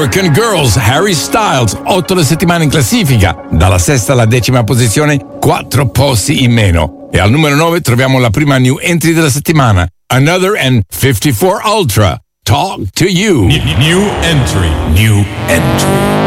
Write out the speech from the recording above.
American Girls, Harry Styles, 8 le settimane in classifica, dalla sesta alla decima posizione, 4 posti in meno. E al numero 9 troviamo la prima new entry della settimana, Another and 54 Ultra, Talk to You. New entry.